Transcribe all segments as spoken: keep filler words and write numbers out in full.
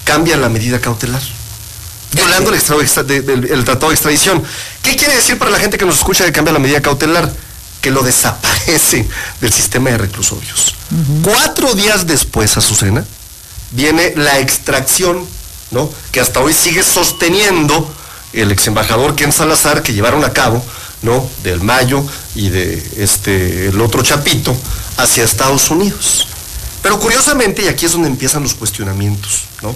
cambia la medida cautelar, violando el, extra, extra, de, de, el tratado de extradición. ¿Qué quiere decir para la gente que nos escucha que cambia la medida cautelar? Que lo desaparece del sistema de reclusorios. Uh-huh. Cuatro días después, Azucena, viene la extracción, ¿no?, que hasta hoy sigue sosteniendo el ex embajador Ken Salazar, que llevaron a cabo, ¿no?, del Mayo y de este el otro Chapito hacia Estados Unidos. Pero curiosamente, y aquí es donde empiezan los cuestionamientos, ¿no?,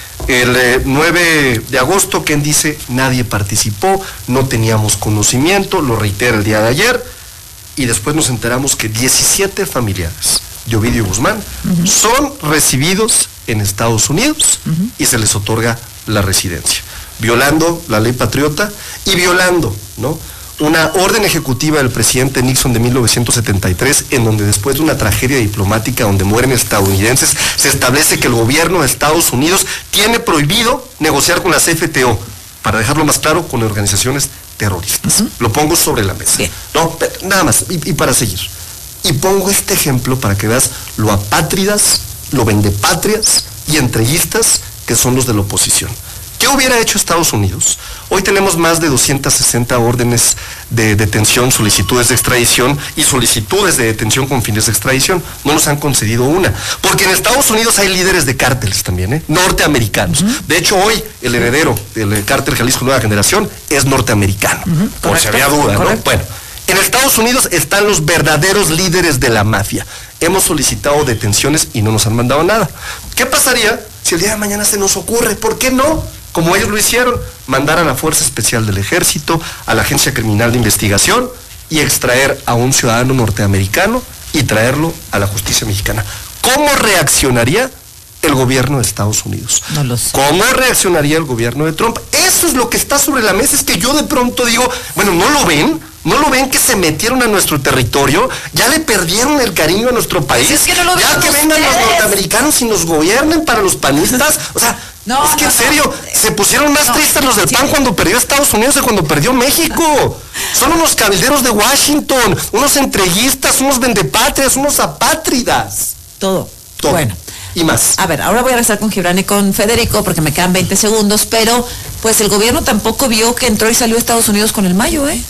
el eh, nueve de agosto, Ken dice, nadie participó, no teníamos conocimiento, lo reitera el día de ayer, y después nos enteramos que diecisiete familiares de Ovidio Guzmán uh-huh. son recibidos en Estados Unidos uh-huh. y se les otorga la residencia, violando la ley patriota y violando, ¿no?, una orden ejecutiva del presidente Nixon de mil novecientos setenta y tres, en donde después de una tragedia diplomática donde mueren estadounidenses, se establece que el gobierno de Estados Unidos tiene prohibido negociar con la C F T O, para dejarlo más claro, con organizaciones terroristas. Uh-huh. Lo pongo sobre la mesa. Bien. No, nada más, y, y para seguir. Y pongo este ejemplo para que veas lo apátridas, lo vendepatrias y entreguistas que son los de la oposición. ¿Qué hubiera hecho Estados Unidos? Hoy tenemos más de doscientas sesenta órdenes de detención, solicitudes de extradición y solicitudes de detención con fines de extradición. No nos han concedido una. Porque en Estados Unidos hay líderes de cárteles también, ¿eh?, norteamericanos. Uh-huh. De hecho, hoy el heredero del cártel Jalisco Nueva Generación es norteamericano. Uh-huh. Por si había duda, ¿no? Bueno, en Estados Unidos están los verdaderos líderes de la mafia. Hemos solicitado detenciones y no nos han mandado nada. ¿Qué pasaría si el día de mañana se nos ocurre? ¿Por qué no? Como ellos lo hicieron, mandar a la Fuerza Especial del Ejército, a la Agencia Criminal de Investigación y extraer a un ciudadano norteamericano y traerlo a la justicia mexicana. ¿Cómo reaccionaría el gobierno de Estados Unidos? No lo sé. ¿Cómo reaccionaría el gobierno de Trump? Eso es lo que está sobre la mesa. Es que yo de pronto digo, bueno, ¿no lo ven? ¿No lo ven que se metieron a nuestro territorio? ¿Ya le perdieron el cariño a nuestro país? Es que no lo ya que vengan los norteamericanos y nos gobiernen para los panistas. O sea, no, es que no, en serio, no. se pusieron más no, tristes los del sí. P A N cuando perdió Estados Unidos que cuando perdió México. Son unos cabilderos de Washington, unos entreguistas, unos vendepatrias, unos apátridas. Todo. Todo. Bueno. Y más. A ver, ahora voy a regresar con Gibran y con Federico porque me quedan veinte segundos, pero pues el gobierno tampoco vio que entró y salió a Estados Unidos con el Mayo, ¿eh?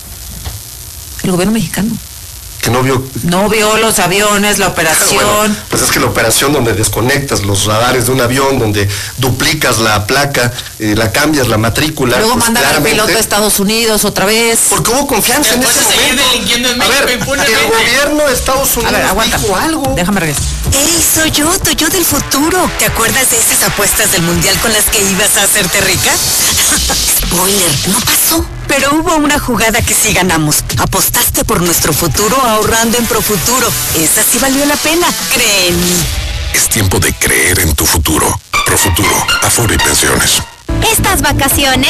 El gobierno mexicano. Que no vio... No vio los aviones, la operación... Bueno, pues es que la operación donde desconectas los radares de un avión, donde duplicas la placa, eh, la cambias, la matrícula... Luego pues mandan al piloto a Estados Unidos otra vez... Porque hubo confianza en ese momento. En México, a ver, el gobierno de Estados Unidos a ver, aguanta. dijo algo. Déjame regresar. ¡Ey, soy yo, soy yo del futuro! ¿Te acuerdas de esas apuestas del mundial con las que ibas a hacerte rica? Spoiler, no pasó. Pero hubo una jugada que sí ganamos. Apostaste por nuestro futuro ahorrando en Profuturo. Esa sí valió la pena, créeme. Es tiempo de creer en tu futuro. Profuturo, Afore y Pensiones. Estas vacaciones,